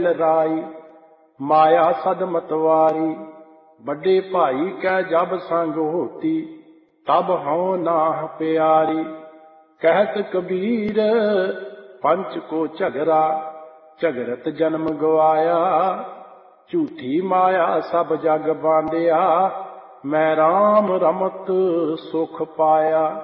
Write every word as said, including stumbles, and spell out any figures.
राई माया सद मतवारी बड़े भाई कै जब संग होती तब हों नाह प्यारी। कहत कबीर पंच को झगड़ा झगड़त जन्म गवाया झूठी माया सब जग बांधिया मैं राम रमत सुख पाया।